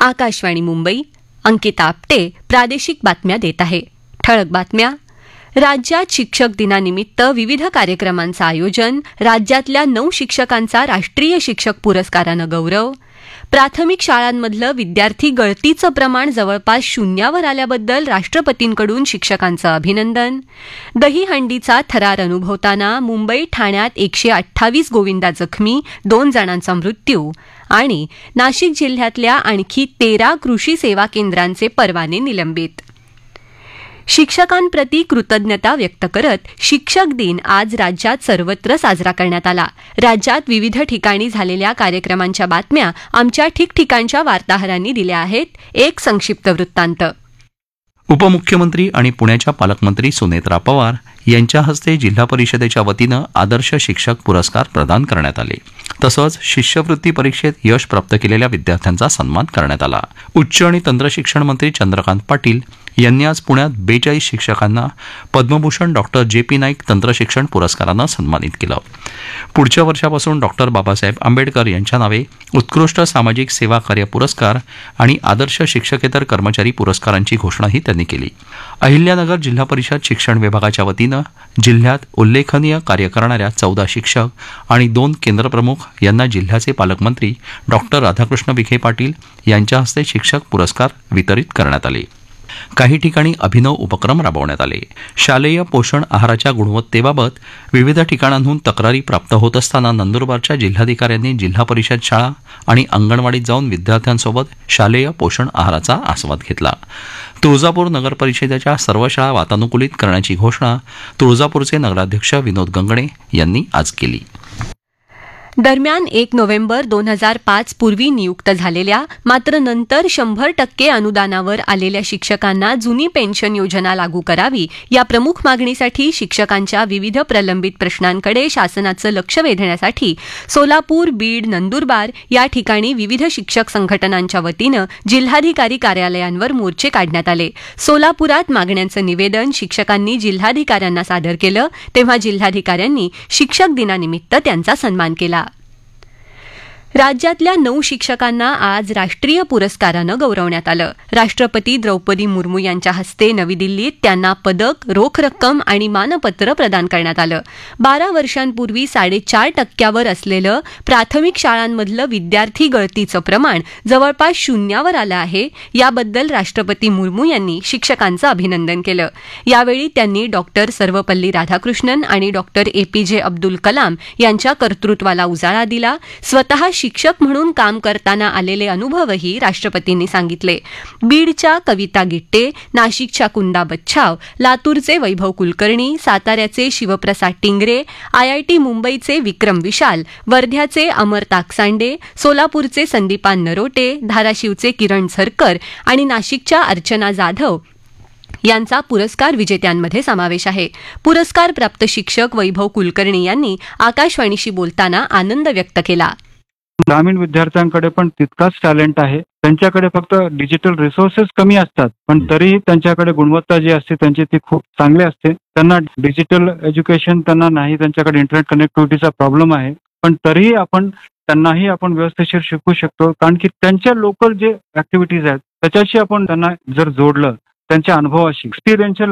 आकाशवाणी मुंबई. अंकिता आपटे प्रादेशिक बातम्या देत आहे. ठळक बातम्या. राज्यात शिक्षक दिनानिमित्त विविध कार्यक्रमांचं आयोजन. राज्यातल्या 9 शिक्षकांचा राष्ट्रीय शिक्षक पुरस्कारानं गौरव. प्राथमिक शाळांमधलं विद्यार्थी गळतीचं प्रमाण जवळपास शून्यावर आल्याबद्दल राष्ट्रपतींकडून शिक्षकांचं अभिनंदन. दहीहंडीचा थरार अनुभवताना मुंबई ठाण्यात 128 गोविंदा जखमी, 2 जणांचा मृत्यू. आणि नाशिक जिल्ह्यातल्या आणखी 13 कृषी सेवा केंद्रांचे परवाने निलंबित. शिक्षकांप्रती कृतज्ञता व्यक्त करत शिक्षक दिन आज राज्यात सर्वत्र साजरा करण्यात आला. राज्यात विविध ठिकाणी झालेल्या कार्यक्रमांच्या बातम्या आमच्या ठिकठिकाणच्या वार्ताहरांनी दिल्या आहेत. एक संक्षिप्त वृत्तांत. उपमुख्यमंत्री आणि पुण्याच्या पालकमंत्री सुनेत्रा पवार यांच्या हस्ते जिल्हा परिषदेच्या वतीनं आदर्श शिक्षक पुरस्कार प्रदान करण्यात आले. तसंच शिष्यवृत्ती परीक्षेत यश प्राप्त केलेल्या विद्यार्थ्यांचा सन्मान करण्यात आला. उच्च आणि तंत्रशिक्षण मंत्री चंद्रकांत पाटील यांनी आज पुण्यात 42 शिक्षकांना पद्मभूषण डॉक्टर जे.पी. नाईक तंत्रशिक्षण पुरस्कारानं सन्मानित केलं. पुढच्या वर्षापासून डॉक्टर बाबासाहेब आंबेडकर यांच्या नावे उत्कृष्ट सामाजिक सेवा कार्य पुरस्कार आणि आदर्श शिक्षकेतर कर्मचारी पुरस्कारांची घोषणाही त्यांनी केली. अहिल्यानगर जिल्हा परिषद शिक्षण विभागाच्या वतीनं जिल्ह्यात उल्लेखनीय कार्य करणाऱ्या 14 शिक्षक आणि 2 केंद्रप्रमुख यांना जिल्ह्याचे पालकमंत्री डॉक्टर राधाकृष्ण विखे पाटील यांच्या हस्ते शिक्षक पुरस्कार वितरित करण्यात आले. काही ठिकाणी अभिनव उपक्रम राबवण्यात आले. शालेय पोषण आहाराच्या गुणवत्तेबाबत विविध ठिकाणांहून तक्रारी प्राप्त होत असताना नंदुरबारच्या जिल्हाधिकाऱ्यांनी जिल्हा परिषद शाळा आणि अंगणवाडीत जाऊन विद्यार्थ्यांसोबत शालेय पोषण आहाराचा आस्वाद घेतला. तुळजापूर नगर परिषदेच्या सर्व शाळा वातानुकूलित करण्याची घोषणा तुळजापूरचे नगराध्यक्ष विनोद गंगणे यांनी आज केली. दरम्यान 1 नोव्हेंबर 2005 पूर्वी नियुक्त झालेल्या मात्र नंतर 100% अनुदानावर आलेल्या शिक्षकांना जुनी पेन्शन योजना लागू करावी या प्रमुख मागणीसाठी शिक्षकांच्या विविध प्रलंबित प्रश्नांकडे शासनाचं लक्ष वेधण्यासाठी सोलापूर, बीड, नंदुरबार या ठिकाणी विविध शिक्षक संघटनांच्या वतीनं जिल्हाधिकारी कार्यालयांवर मोर्चे काढण्यात आले. सोलापुरात मागण्यांचं निवेदन शिक्षकांनी जिल्हाधिकाऱ्यांना सादर केलं तेव्हा जिल्हाधिकाऱ्यांनी शिक्षक दिनानिमित्त त्यांचा सन्मान केला. राज्यातल्या 9 शिक्षकांना आज राष्ट्रीय पुरस्कारानं गौरवण्यात आलं. राष्ट्रपती द्रौपदी मुर्मू यांच्या हस्ते नवी दिल्लीत त्यांना पदक, रोख रक्कम आणि मानपत्र प्रदान करण्यात आलं. 12 वर्षांपूर्वी 4.5% असलेलं प्राथमिक शाळांमधलं विद्यार्थी गळतीचं प्रमाण जवळपास शून्यावर आलं आहे. याबद्दल राष्ट्रपती मुर्मू यांनी शिक्षकांचं अभिनंदन केलं. यावेळी त्यांनी डॉक्टर सर्वपल्ली राधाकृष्णन आणि डॉक्टर APJ अब्दुल कलाम यांच्या कर्तृत्वाला उजाळा दिला. स्वतः शिक्षक म्हणून काम करताना आलेले अनुभवही राष्ट्रपतींनी सांगितले. बीडच्या कविता गिट्टे, नाशिकच्या कुंदा बच्छाव, लातूरचे वैभव कुलकर्णी, साताऱ्याचे शिवप्रसाद टिंगरे, IIT मुंबईचे विक्रम विशाल, वर्ध्याचे अमर ताकसांडे, सोलापूरचे संदीपान नरोटे, धाराशिवचे किरण झरकर आणि नाशिकच्या अर्चना जाधव यांचा पुरस्कार विजेत्यांमध्ये समावेश आहे. पुरस्कार प्राप्त शिक्षक वैभव कुलकर्णी यांनी आकाशवाणीशी बोलताना आनंद व्यक्त केला. ग्रामीण विद्यार्थ्यांकडे पण तितकाच टॅलेंट आहे. त्यांच्याकडे फक्त डिजिटल रिसोर्सेस कमी असतात पण तरीही त्यांच्याकडे गुणवत्ता जी असते त्यांची ती खूप चांगली असते. त्यांना डिजिटल एज्युकेशन त्यांना नाही, त्यांच्याकडे इंटरनेट कनेक्टिव्हिटीचा प्रॉब्लेम आहे पण तरीही त्यांनाही आपण व्यवस्थिशीर शिकवू शकतो कारण की त्यांच्या लोकल जे ऍक्टिव्हिटीज आहेत त्याच्याशी आपण त्यांना जर जोडलं त्यांच्या अनुभवाशी एक्सपिरियन्शियल